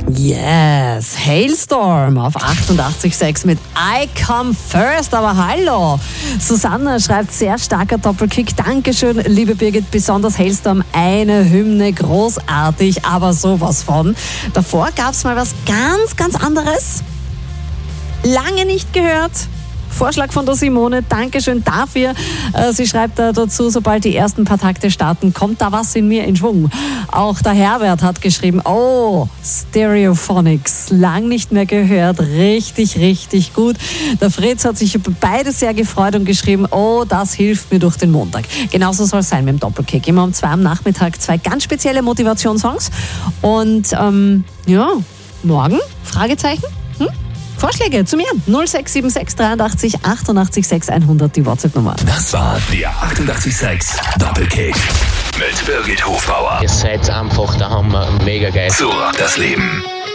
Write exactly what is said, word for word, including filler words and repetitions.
Yes, Hailstorm auf achtundachtzig Komma sechs mit I Come First, aber hallo. Susanna schreibt, sehr starker Doppelkick, Dankeschön, liebe Birgit, besonders Hailstorm, eine Hymne, großartig, aber sowas von. Davor gab es mal was ganz, ganz anderes, lange nicht gehört. Vorschlag von der Simone, Dankeschön dafür. Sie schreibt dazu, sobald die ersten paar Takte starten, kommt da was in mir in Schwung. Auch der Herbert hat geschrieben, oh, Stereophonics, lang nicht mehr gehört, richtig, richtig gut. Der Fritz hat sich über beide sehr gefreut und geschrieben, oh, das hilft mir durch den Montag. Genauso soll es sein mit dem Doppelkick. Immer um zwei am Nachmittag zwei ganz spezielle Motivationssongs. Und ähm, ja, morgen? Fragezeichen? Hm? Vorschläge zu mir. null sechs sieben sechs dreiundachtzig achtundachtzig sechs hundert, die WhatsApp-Nummer. Das war der achtundachtzig Komma sechs Doppelkick mit Birgit Hofbauer. Ihr seid einfach der Hammer, mega geil. So rockt das Leben.